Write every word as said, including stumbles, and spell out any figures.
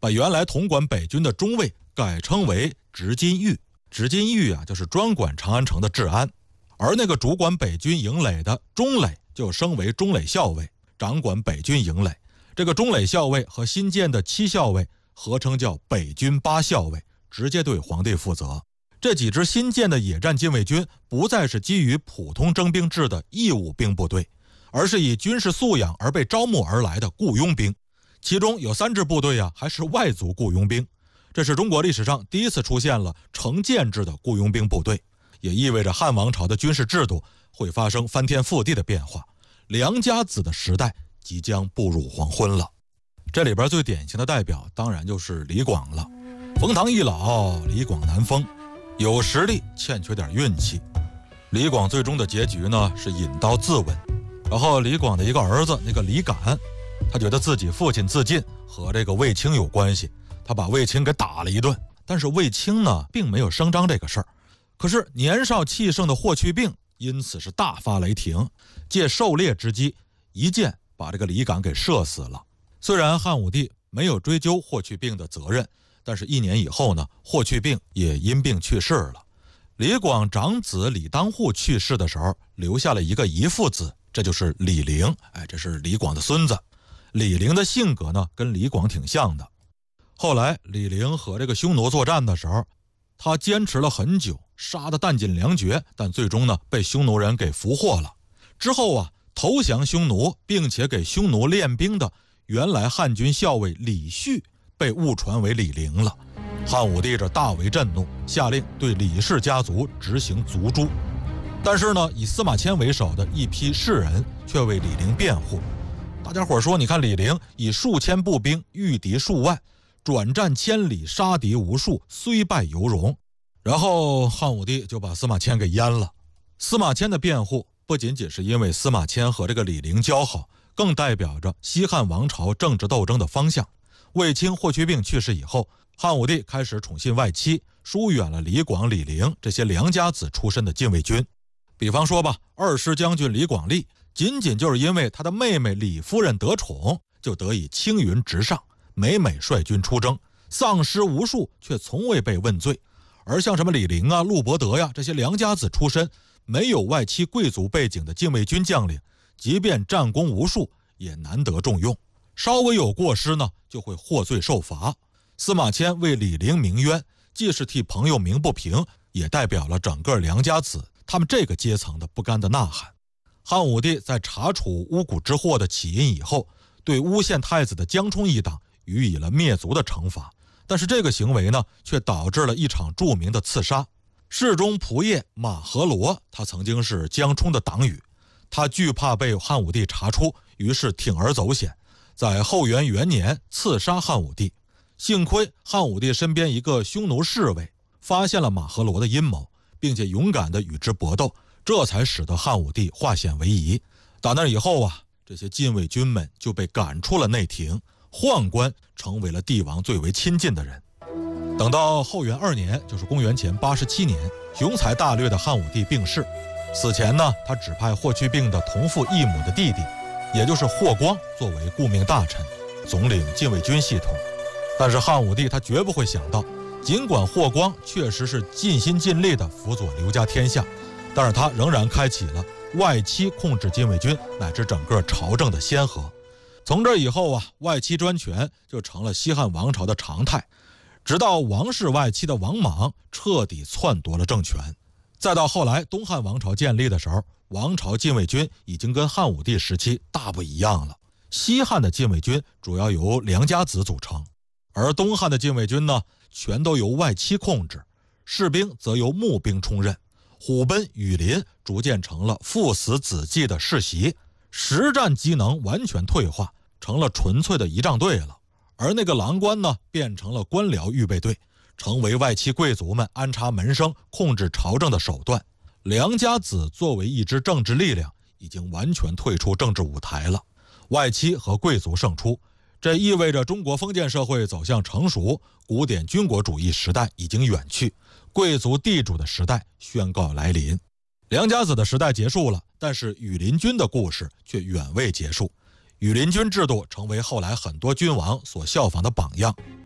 把原来统管北军的中尉改称为执金狱。执金狱啊，就是专管长安城的治安，而那个主管北军营垒的中垒就升为中垒校尉，掌管北军营垒。这个中垒校尉和新建的七校尉合称叫北军八校尉，直接对皇帝负责。这几支新建的野战禁卫军不再是基于普通征兵制的义务兵部队，而是以军事素养而被招募而来的雇佣兵，其中有三支部队啊还是外族雇佣兵。这是中国历史上第一次出现了成建制的雇佣兵部队，也意味着汉王朝的军事制度会发生翻天覆地的变化，良家子的时代即将步入黄昏了。这里边最典型的代表当然就是李广了。冯唐易老，李广难封，有实力欠缺点运气。李广最终的结局呢是引刀自刎。然后李广的一个儿子那个李敢，他觉得自己父亲自尽和这个卫青有关系，他把卫青给打了一顿。但是卫青呢并没有声张这个事儿。可是年少气盛的霍去病因此是大发雷霆，借狩猎之机一箭把这个李敢给射死了。虽然汉武帝没有追究霍去病的责任，但是一年以后呢，霍去病也因病去世了。李广长子李当户去世的时候，留下了一个遗腹子，这就是李陵。哎，这是李广的孙子。李陵的性格呢跟李广挺像的。后来李陵和这个匈奴作战的时候，他坚持了很久，杀得弹尽粮绝，但最终呢被匈奴人给俘获了。之后啊，投降匈奴并且给匈奴练兵的原来汉军校尉李旭被误传为李陵了。汉武帝这大为震怒，下令对李氏家族执行族诛。但是呢，以司马迁为首的一批士人却为李陵辩护。大家伙说，你看李陵以数千步兵御敌数万，转战千里，杀敌无数，虽败犹荣。然后汉武帝就把司马迁给阉了。司马迁的辩护不仅仅是因为司马迁和这个李陵交好，更代表着西汉王朝政治斗争的方向。卫青、霍去病去世以后，汉武帝开始宠信外戚，疏远了李广、李陵这些良家子出身的禁卫军。比方说吧，二师将军李广利仅仅就是因为他的妹妹李夫人得宠，就得以青云直上，每每率军出征，丧尸无数，却从未被问罪。而像什么李陵啊、陆伯德呀这些良家子出身、没有外戚贵族背景的禁卫军将领，即便战功无数，也难得重用。稍微有过失呢，就会获罪受罚。司马迁为李陵鸣冤，既是替朋友鸣不平，也代表了整个良家子他们这个阶层的不甘的呐喊。汉武帝在查处巫蛊之祸的起因以后，对诬陷太子的江充一党予以了灭族的惩罚。但是这个行为呢，却导致了一场著名的刺杀。侍中仆射马和罗，他曾经是江充的党羽，他惧怕被汉武帝查出，于是铤而走险，在后元元年刺杀汉武帝。幸亏汉武帝身边一个匈奴侍卫发现了马和罗的阴谋，并且勇敢地与之搏斗，这才使得汉武帝化险为夷。打那以后啊，这些禁卫军们就被赶出了内廷，宦官成为了帝王最为亲近的人。等到后元二年，就是公元前八十七年，雄才大略的汉武帝病逝。死前呢，他指派霍去病的同父异母的弟弟，也就是霍光作为顾命大臣，总领禁卫军系统。但是汉武帝他绝不会想到，尽管霍光确实是尽心尽力地辅佐刘家天下，但是他仍然开启了外戚控制禁卫军乃至整个朝政的先河。从这以后啊，外戚专权就成了西汉王朝的常态，直到王室外戚的王莽彻底篡夺了政权。再到后来东汉王朝建立的时候，王朝禁卫军已经跟汉武帝时期大不一样了。西汉的禁卫军主要由良家子组成，而东汉的禁卫军呢，全都由外戚控制，士兵则由募兵充任。虎贲、羽林逐渐成了父死子继的世袭，实战机能完全退化，成了纯粹的仪仗队了。而那个郎官呢，变成了官僚预备队，成为外戚贵族们安插门生、控制朝政的手段。良家子作为一支政治力量，已经完全退出政治舞台了，外戚和贵族胜出。这意味着中国封建社会走向成熟，古典军国主义时代已经远去，贵族地主的时代宣告来临。良家子的时代结束了，但是羽林军的故事却远未结束。羽林军制度成为后来很多君王所效仿的榜样。